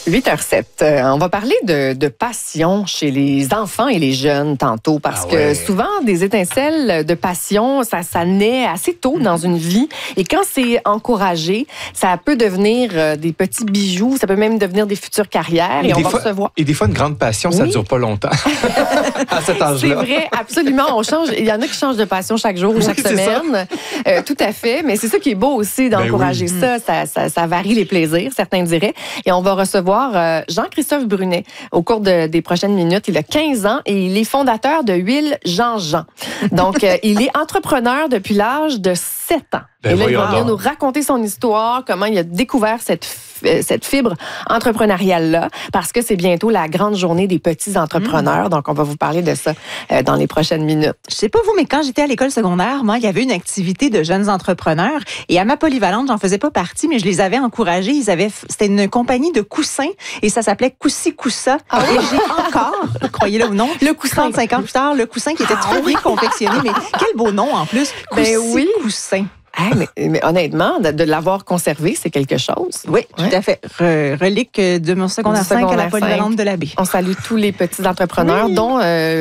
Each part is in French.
8h07. On va parler de passion chez les enfants et les jeunes tantôt, parce que souvent, des étincelles de passion, ça naît assez tôt dans une vie. Et quand c'est encouragé, ça peut devenir des petits bijoux, ça peut même devenir des futures carrières. Et on va recevoir. Et des fois, une grande passion, ça ne dure pas longtemps à cet âge-là. C'est vrai, absolument. Il y en a qui changent de passion chaque jour ou chaque semaine. Tout à fait. Mais c'est ça qui est beau aussi d'encourager ça varie les plaisirs, certains diraient. Et on va recevoir Jean-Christophe Brunet au cours des prochaines minutes. Il a 15 ans et il est fondateur de Huile Jean-Jean. Donc, il est entrepreneur depuis l'âge de 7 ans. Et là, il va venir nous raconter son histoire, comment il a découvert cette fibre entrepreneuriale-là, parce que c'est bientôt la grande journée des petits entrepreneurs. Donc, on va vous parler de ça dans les prochaines minutes. Je sais pas vous, mais quand j'étais à l'école secondaire, moi, il y avait une activité de jeunes entrepreneurs. Et à ma polyvalente, j'en faisais pas partie, mais je les avais encouragés. C'était une compagnie de coussins et ça s'appelait Coussi Coussa. Et j'ai encore, croyez-le ou non, le coussin. 35 ans plus tard, le coussin qui était très bien confectionné. Mais quel beau nom en plus. Coussi Coussin. Mais honnêtement, de l'avoir conservé, c'est quelque chose. Oui, tout à fait. Relique de mon secondaire 5 à la polyvalente de la baie. On salue tous les petits entrepreneurs, dont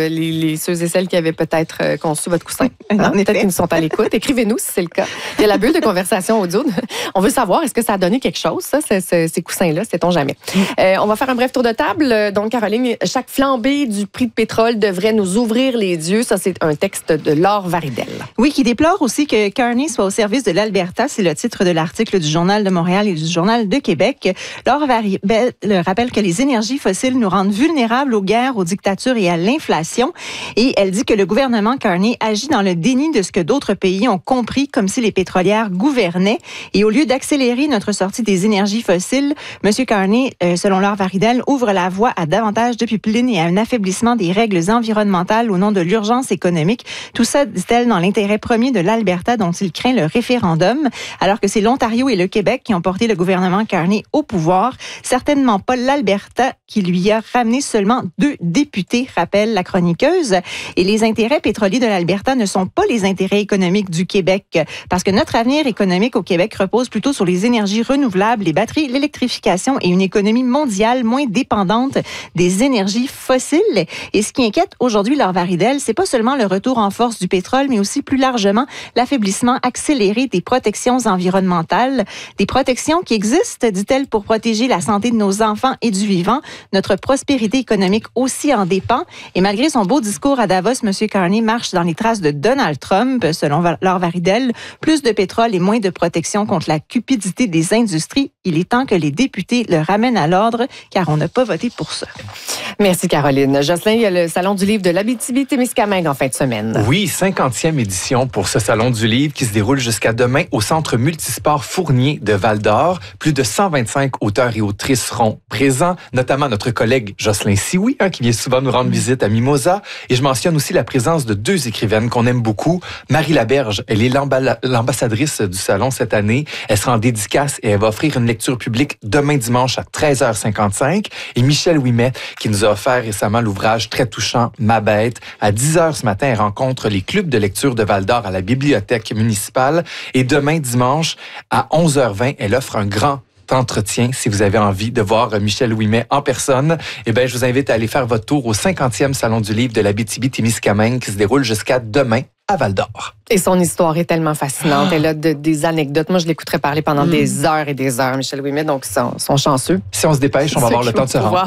ceux et celles qui avaient peut-être conçu votre coussin. Peut-être qu'ils nous sont à l'écoute. Écrivez-nous si c'est le cas. Il y a la bulle de conversation audio. On veut savoir, est-ce que ça a donné quelque chose, ça, ces coussins-là? Sait-on jamais. On va faire un bref tour de table. Donc, Caroline, chaque flambée du prix de pétrole devrait nous ouvrir les yeux. Ça, c'est un texte de Laure Varidel. Oui, qui déplore aussi que Carney soit au service de l'Alberta, c'est le titre de l'article du Journal de Montréal et du Journal de Québec. Laure Varidel rappelle que les énergies fossiles nous rendent vulnérables aux guerres, aux dictatures et à l'inflation. Et elle dit que le gouvernement Carney agit dans le déni de ce que d'autres pays ont compris, comme si les pétrolières gouvernaient. Et au lieu d'accélérer notre sortie des énergies fossiles, M. Carney, selon Laure Varidel, ouvre la voie à davantage de pipeline et à un affaiblissement des règles environnementales au nom de l'urgence économique. Tout ça, dit-elle, dans l'intérêt premier de l'Alberta, dont il craint le référendum, alors que c'est l'Ontario et le Québec qui ont porté le gouvernement Carney au pouvoir. Certainement pas l'Alberta qui lui a ramené seulement 2 députés, rappelle la chroniqueuse. Et les intérêts pétroliers de l'Alberta ne sont pas les intérêts économiques du Québec, parce que notre avenir économique au Québec repose plutôt sur les énergies renouvelables, les batteries, l'électrification et une économie mondiale moins dépendante des énergies fossiles. Et ce qui inquiète aujourd'hui Laure Varidel, c'est pas seulement le retour en force du pétrole, mais aussi plus largement l'affaiblissement accéléré des protections environnementales, des protections qui existent, dit-elle, pour protéger la santé de nos enfants et du vivant. Notre prospérité économique aussi en dépend. Et malgré son beau discours à Davos, M. Carney marche dans les traces de Donald Trump, selon Laure Varidel. Plus de pétrole et moins de protection contre la cupidité des industries. Il est temps que les députés le ramènent à l'ordre, car on n'a pas voté pour ça. Merci, Caroline. Jocelyn, il y a le Salon du livre de l'Abitibi-Témiscamingue en fin de semaine. Oui, 50e édition pour ce Salon du livre qui se déroule jusqu'à demain au Centre multisport Fournier de Val-d'Or. Plus de 125 auteurs et autrices seront présents, notamment notre collègue Jocelyn Sioui, qui vient souvent nous rendre visite à Mimosa. Et je mentionne aussi la présence de 2 écrivaines qu'on aime beaucoup. Marie Laberge, elle est l'ambassadrice du Salon cette année. Elle sera en dédicace et elle va offrir une lecture publique demain dimanche à 13h55. Et Michel Ouimet, qui nous a offert récemment l'ouvrage très touchant « Ma bête ». À 10h ce matin, elle rencontre les clubs de lecture de Val-d'Or à la bibliothèque municipale. Et demain, dimanche, à 11h20, elle offre un grand entretien. Si vous avez envie de voir Michel Ouimet en personne, je vous invite à aller faire votre tour au 50e Salon du livre de l'Abitibi-Témiscamingue qui se déroule jusqu'à demain à Val-d'Or. Et son histoire est tellement fascinante. Elle a des anecdotes. Moi, je l'écouterais parler pendant des heures et des heures, Michel Ouimet, donc ils sont chanceux. Si on se dépêche, on va avoir le temps de se rendre.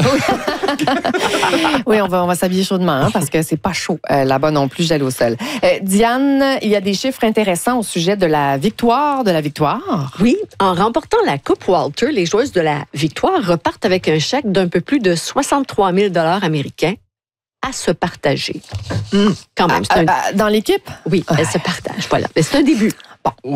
Oui, on va s'habiller chaudement, parce que c'est pas chaud là-bas non plus, gel au sol. Diane, il y a des chiffres intéressants au sujet de la victoire. Oui, en remportant la Coupe Walter, les joueuses de la Victoire repartent avec un chèque d'un peu plus de 63 000 $ américains à se partager. Quand même. Dans l'équipe? Oui, elles se partagent. Voilà. Mais c'est un début. Bon.